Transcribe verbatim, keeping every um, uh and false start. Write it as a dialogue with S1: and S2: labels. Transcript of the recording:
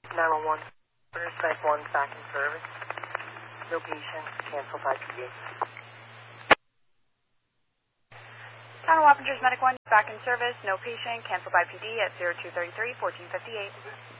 S1: nine one one. Riverside one back in service. No patient. Cancel by P D.
S2: Town of Wappingers Medic one back in service. No patient. Cancel by P D at zero two three three, fourteen fifty-eight.